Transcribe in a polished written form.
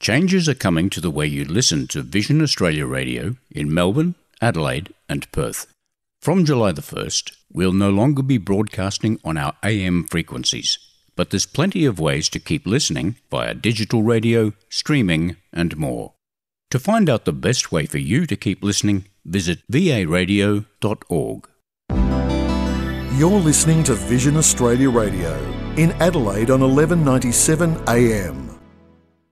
Changes are coming to the way you listen to Vision Australia Radio in Melbourne, Adelaide and Perth. From July the 1st, we'll no longer be broadcasting on our AM frequencies, but there's plenty of ways to keep listening via digital radio, streaming and more. To find out the best way for you to keep listening, visit varadio.org. You're listening to Vision Australia Radio in Adelaide on 1197 AM.